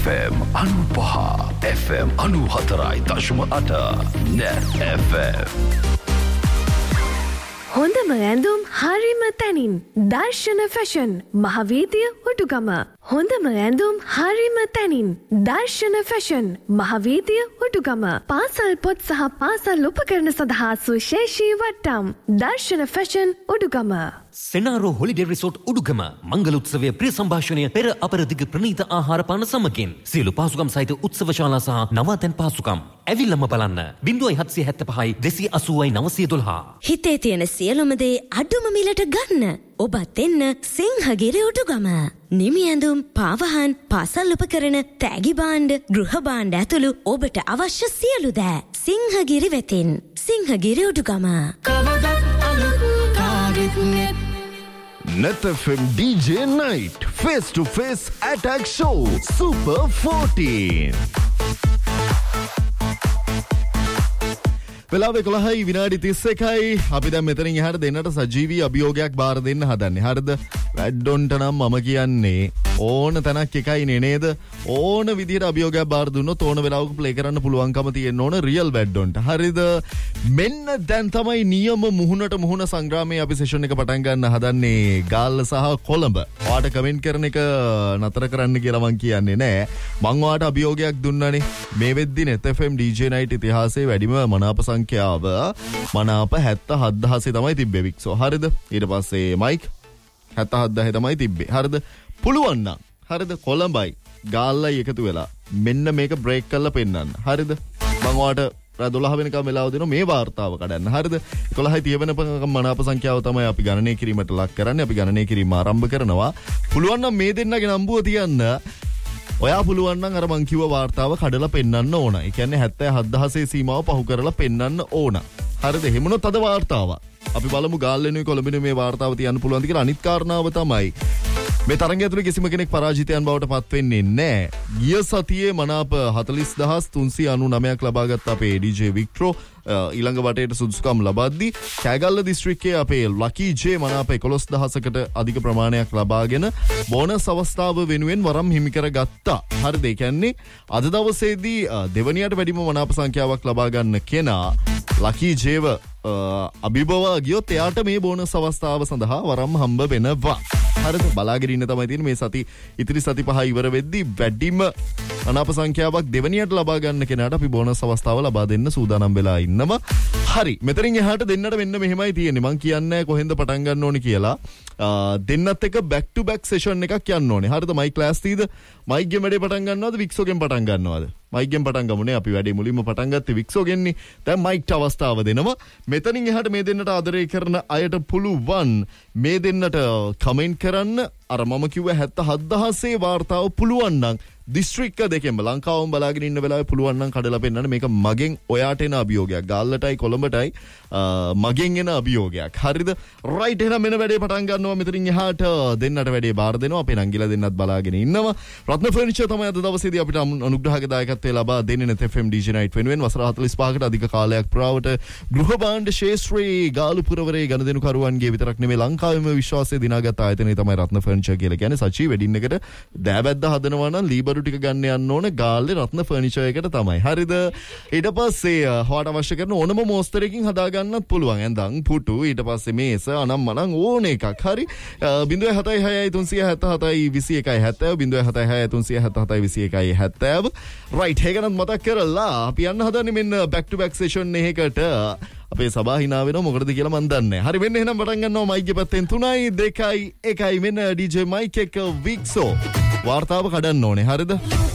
FM 95 FM 94.8 Net FM හොඳම ඇඳුම් හරිම තැනින් දර්ශන ෆැෂන් මහවීදිය උඩුගම හොඳම ඇඳුම් හරිම තැනින් දර්ශන ෆැෂන් මහවීදිය උඩුගම පාසල් පොත් සහ පාසල් උපකරණ සඳහා සුවිශේෂී වට්ටම් දර්ශන fashion Udugama සෙනාරෝ holiday resort Udugama මංගල උත්සවයේ ප්‍රිය සංഭാෂණය පෙර අපරදිග ප්‍රණීත ආහාර පාන සමගින් සියලු පහසුකම් සහිත උත්සව ශාලා සහ නවාතැන් පහසුකම් ඇවිල්ලම බලන්න 0775 280 912 හිතේ තියෙන සියලුම දේ අඩුම මිලට ගන්න ඔබත් එන්න සිංහගිරි උඩුගම නිමි ඇඳුම් පාවහන් පාසල් උපකරණ තෑගි භාණ්ඩ ගෘහ භාණ්ඩ ඇතුළු ඔබට අවශ්‍ය සියලු දෑ සිංහගිරි වෙතින් සිංහගිරි Udugama Net FM DJ Night Face to Face Attack Show Super 14 වෙලාව 11යි විනාඩි 31යි අපි දැන් මෙතනින් එහාට දෙන්නට සජීවී අභියෝගයක් බාර දෙන්න හදන්නේ. හරිද? වැඩොන්ට නම් මම කියන්නේ ඕන තැනක් එකයි නේද? ඕන විදිහට අභියෝගයක් බාර දුන්නොත් ඕන වෙලාවක ප්ලේ කරන්න පුළුවන්කම තියෙන්න ඕන රියල් වැඩොන්ට. හරිද? මෙන්න දැන් තමයි නියම මුහුණට මුහුණ සංග්‍රාමයේ අපි සෙෂන් එක පටන් ගන්න හදන්නේ. ගාල්ල සහ කොළඹ. ඔයාට කමෙන්ට් කරන එක නතර කරන්න කියලා මං කියන්නේ නෑ. මං ඔයාට අභියෝගයක් දුන්නානේ. මේ වෙද්දි Net FM DJ Night ඉතිහාසයේ වැඩිම මනාප සංඛ්‍යාව මනාප 77000 තමයි තිබ්බේ වික්සෝ. හරිද? ඊට පස්සේ මයික් 77000 තමයි තිබ්බේ. හරිද? පුළුවන් නම් හරිද කොළඹයි ගාල්ලයි එකතු වෙලා මෙන්න මේක බ්‍රේක් කරලා පෙන්නන්න. හරිද? මම ඔයාලට 12 වෙනකම් වෙලාව දෙනවා මේ වාර්තාව කඩන්න. හරිද? 11යි 30 වෙනකම් මනාප සංඛ්‍යාව තමයි අපි ගණනය කිරීමට ලක් කරන්නේ. අපි ගණනය කිරීම ආරම්භ කරනවා. පුළුවන් නම් මේ දෙන්නගේ නම්බුව තියන්න. ඔයා පුළුවන් නම් අර මං කිව්ව වාර්තාව කඩලා පෙන්නන්න ඕන. ඒ කියන්නේ 77000 සීමාව පහු කරලා පෙන්නන්න ඕන. හරිද? එහෙමනොත් අද වාර්තාව. අපි බලමු ගාල්ලෙනුයි කොළඹිනුයි මේ වාර්තාව තියන්න පුළුවන්ද කියලා. අනිත් කාරණාව තමයි මේ තරගය ඇතුළේ කිසිම කෙනෙක් පරාජිතයන් බවට පත් වෙන්නේ නැහැ. ගිය සතියේ මනාප 40399ක් ලබාගත් අපේ DJ වික්ට්‍රෝ ඊළඟ වටේට සුදුසුකම් ලබද්දී කෑගල්ල දිස්ත්‍රික්කයේ අපේ ලකී ජේ මනාප 11000කට අධික ප්‍රමාණයක් ලබාගෙන බෝනස් අවස්ථාව වෙනුවෙන් වරම් හිමි කරගත්තා. හරිද? ඒ කියන්නේ අද දවසේදී දෙවනියට වැඩිම මනාප සංඛ්‍යාවක් ලබා ගන්න කෙනා ලකී ජේව අභිභවා ගියොත් එයාට මේ බෝනස් අවස්ථාව සඳහා වරම් හම්බ වෙනවා. හරිද? බලාගෙන ඉන්න තමයි තියෙන්නේ මේ සති ඉතිරි සති පහ ඉවර වෙද්දී වැඩිම අනාප සංඛ්‍යාවක් දෙවනියට ලබා ගන්න කෙනාට අපි බෝනස් අවස්ථාව ලබා දෙන්න සූදානම් වෙලා ඉන්නවා. හරි. මෙතනින් එහාට දෙන්නට මෙන්න මෙහෙමයි තියෙන්නේ. මං කියන්නේ කොහෙන්ද පටන් ගන්න ඕනේ කියලා. දෙන්නත් එක back to back session එකක් යන්න ඕනේ. හරිද? Mic class තීද? මයික්ගෙන් වැඩේ පටන් ගන්නවද? වික්සෝගෙන් පටන් ගන්නවද? මයික්ගෙන් පටන් ගමුනේ. අපි වැඩේ මුලින්ම පටන් ගත්තේ වික්සෝගෙන්නේ. දැන් මයික්ට අවස්ථාව දෙනවා. මෙතනින් එහාට මේ දෙන්නට ආදරය කරන අයට පුළුවන් මේ දෙන්නට කමෙන්ට් කරන්න. අර මම කිව්ව 77000 වාර්තාව පුළුවන් නම් දිස්ත්‍රික්ක දෙකෙන්ම ලංකාවම බලාගෙන ඉන්න වෙලාවේ පුළුවන් නම් කඩලා පෙන්නන්න. මේක මගෙන් ඔයාට එන අභියෝගයක්. ගාල්ලටයි කොළඹටයි මගෙන් එන අභියෝගයක්. හරිද? රයිට්. එහෙනම් මෙන්න වැඩේ පටන් ගන්නවා. මෙතනින් එහාට දෙන්නට වැඩේ බාර දෙනවා. අපේ නංගිලා දෙන්නත් බලාගෙන ඉන්නවා. රත්න ෆර්නිචර් තමයි අද දවසේදී අපිට අනුග්‍රහක දායකත්වය ලබා දෙන්නේ Net FM DJ Night වෙනුවෙන් වසර 45කට අධික කාලයක් පුරාවට ගෘහ භාණ්ඩ ශේෂ්ත්‍රයේ ගාලු පුරවරේ ගනුදෙනුකරුවන්ගේ විතරක් නෙමෙයි ලංකාවේම විශ්වාසය දිනාගත් ආයතනය තමයි රත්න ෆර්නිචර් කියලා කියන්නේ. සචි වෙඩින් එකට දෑබැද්ද හදනවා නම් ලීබරු ටික ගන්න යන්න ඕන ගාල්ලේ රත්න ෆර්නිචර් එකට තමයි. හරිද? ඊට පස්සේ හොට අවශ්‍ය කරන ඕනම මෝස්තරයකින් හදා ගන්නත් පුළුවන්. ඇඳන් පුටු ඊට පස්සේ මේස අනම් මනම් ඕන එකක්. හරි? 07663772170 රයිට්. ඒකනත් මතක් කරලා අපි යන්න හදන්නේ මෙන්න back to back session එකකට. අපේ සභා hina වෙනවා මොකටද කියලා මන් දන්නේ නැහැ. හරි මෙන්න එහෙනම් පටන් ගන්නවා මයික්ගේ පැත්තෙන් 3යි 2යි 1යි මෙන්න DJ මයික් එක වික්සෝ වාර්තාව කඩන්න ඕනේ. හරිද?